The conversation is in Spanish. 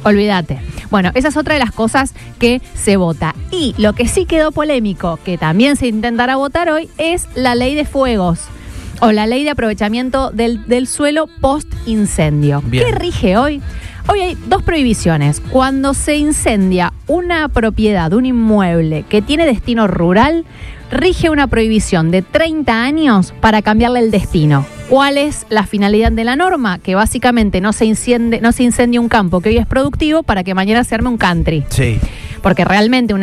Olvídate. Bueno, esa es otra de las cosas que se vota. Y lo que sí quedó polémico, que también se intentará votar hoy, es la ley de fuegos o la ley de aprovechamiento del suelo post-incendio. Bien. ¿Qué rige hoy? Hoy hay 2 prohibiciones. Cuando se incendia una propiedad, un inmueble que tiene destino rural, rige una prohibición de 30 años para cambiarle el destino. ¿Cuál es la finalidad de la norma? Que básicamente no se incendie un campo que hoy es productivo para que mañana se arme un country. Sí. Porque realmente